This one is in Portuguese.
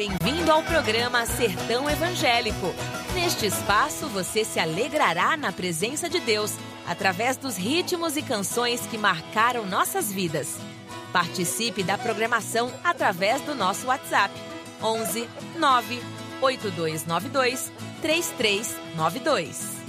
Bem-vindo ao programa Sertão Evangélico. Neste espaço, você se alegrará na presença de Deus, através dos ritmos e canções que marcaram nossas vidas. Participe da programação através do nosso WhatsApp, 11 9 8292 3392.